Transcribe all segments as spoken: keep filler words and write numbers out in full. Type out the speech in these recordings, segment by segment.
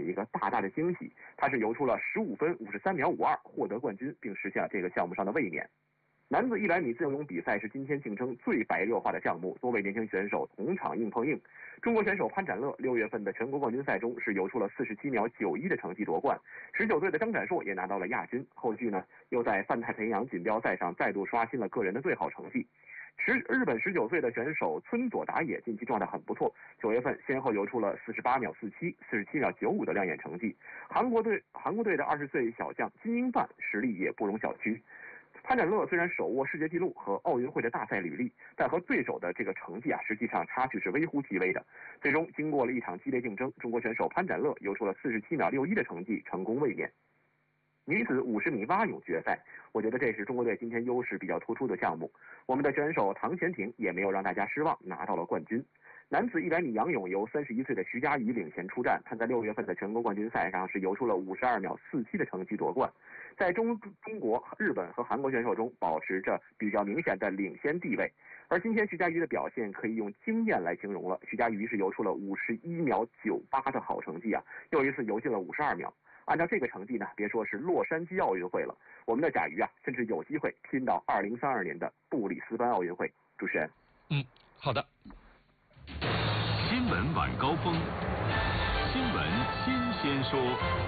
一个大大的惊喜，他是游出了十五分五十三秒五二获得冠军，并实现了这个项目上的卫冕。男子一百米自由泳比赛是今天竞争最白热化的项目，多位年轻选手同场硬碰硬。中国选手潘展乐六月份的全国冠军赛中是游出了四十七秒九一的成绩夺冠，十九岁的张展硕也拿到了亚军。后续呢，又在泛太平洋锦标赛上再度刷新了个人的最好成绩。十日本十九岁的选手村佐达也近期状态很不错，九月份先后游出了四十八秒四七、四十七秒九五的亮眼成绩。韩国队韩国队的二十岁小将金英范实力也不容小觑。潘展乐虽然手握世界纪录和奥运会的大赛履历，但和对手的这个成绩啊，实际上差距是微乎其微的。最终经过了一场激烈竞争，中国选手潘展乐游出了四十七秒六一的成绩，成功卫冕。女子五十米蛙泳决赛，我觉得这是中国队今天优势比较突出的项目。我们的选手唐贤廷也没有让大家失望，拿到了冠军。男子一百米仰泳由三十一岁的徐嘉余领衔出战，他在六月份的全国冠军赛上是游出了五十二秒四七的成绩夺冠，在中中国、日本和韩国选手中保持着比较明显的领先地位。而今天徐嘉余的表现可以用惊艳来形容了，徐嘉余是游出了五十一秒九八的好成绩啊，又一次游进了五十二秒。按照这个成绩呢，别说是洛杉矶奥运会了，我们的甲鱼啊，甚至有机会拼到二零三二年的布里斯班奥运会。主持人， 嗯，好的。 新闻晚高峰，新闻新鲜说。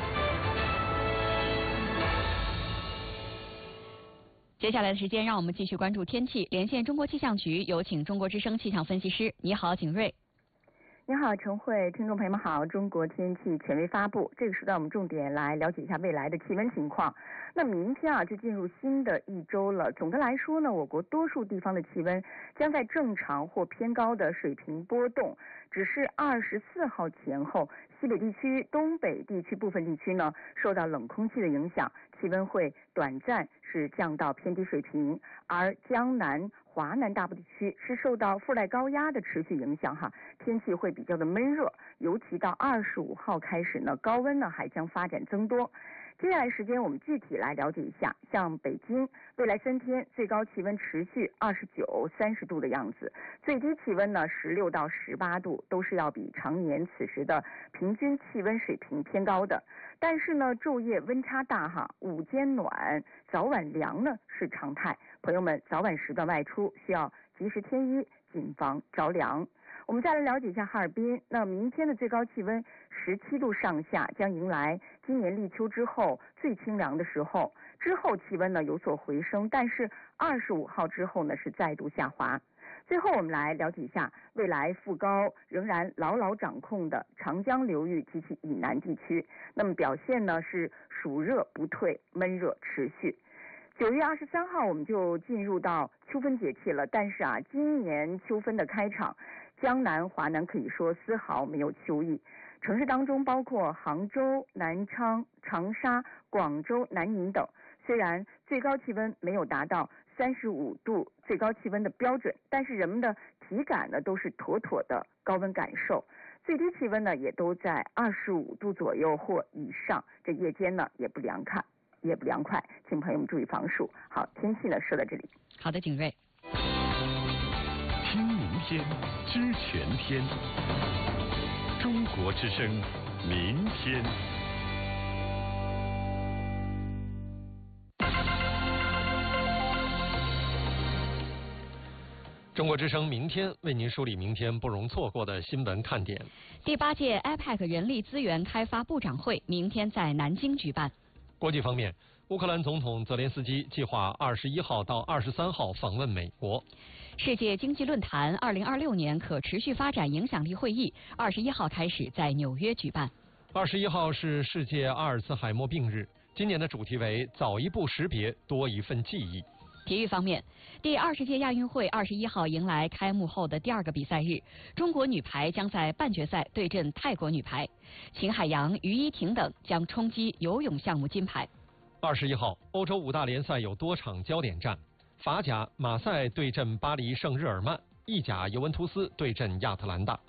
接下来的时间，让我们继续关注天气。连线中国气象局，有请中国之声气象分析师。你好，景睿。 你好，陈慧，听众朋友们好。中国天气权威发布，这个时段我们重点来了解一下未来的气温情况。那明天啊，就进入新的一周了。总的来说呢，我国多数地方的气温将在正常或偏高的水平波动。只是二十四号前后，西北地区、东北地区部分地区呢，受到冷空气的影响，气温会短暂是降到偏低水平，而江南、华南大部地区是受到副带高压的持续影响哈，天气会比较的闷热，尤其到二十五号开始呢，高温呢还将发展增多。接下来时间我们具体来了解一下，像北京未来三天最高气温持续二十九、三十度的样子，最低气温呢十六到十八度，都是要比常年此时的平均气温水平偏高的。但是呢，昼夜温差大哈，午间暖，早晚凉呢是常态。朋友们早晚时段外出需要及时添衣，谨防着凉。我们再来了解一下哈尔滨，那明天的最高气温十七度上下，将迎来今年立秋之后最清凉的时候。之后气温呢有所回升，但是二十五号之后呢是再度下滑。最后我们来了解一下未来副高仍然牢牢掌控的长江流域及其以南地区，那么表现呢是暑热不退，闷热持续。九月二十三号我们就进入到秋分节气了，但是啊，今年秋分的开场，江南、华南可以说丝毫没有秋意。城市当中包括杭州、南昌、长沙、广州、南宁等，虽然最高气温没有达到三十五度最高气温的标准，但是人们的体感呢都是妥妥的高温感受。最低气温呢也都在二十五度左右或以上，这夜间呢也不凉快。也不凉快，请朋友们注意防暑。好，天气呢说到这里。 好的，景睿。 听明天，知全天。中国之声，明天。 中国之声明天为您梳理明天不容错过的新闻看点。 第八届 A P E C 人力资源开发部长会明天在南京举办。 国际方面，乌克兰总统泽连斯基计划二十一号到二十三号访问美国。 世界经济论坛二零二六年可持续发展影响力会议二十一号开始在纽约举办。 二十一号是世界阿尔茨海默病日，今年的主题为早一步识别，多一份记忆。 体育方面，第二十届亚运会二十一号迎来开幕后的第二个比赛日，中国女排将在半决赛对阵泰国女排，秦海洋、于依婷等将冲击游泳项目金牌。 二十一号，欧洲五大联赛有多场焦点战，法甲马赛对阵巴黎圣日耳曼，意甲尤文图斯对阵亚特兰大。